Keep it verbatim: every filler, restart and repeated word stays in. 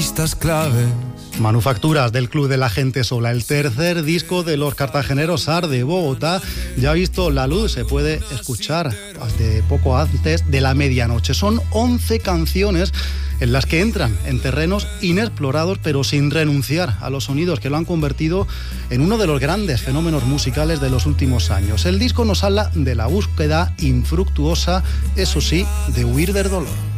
pistas claves. Manufacturas del Club de la Gente Sola, el tercer disco de los cartageneros A R de Bogotá, ya ha visto la luz, se puede escuchar de poco antes de la medianoche. Son once canciones en las que entran en terrenos inexplorados, pero sin renunciar a los sonidos que lo han convertido en uno de los grandes fenómenos musicales de los últimos años. El disco nos habla de la búsqueda infructuosa, eso sí, de huir del dolor.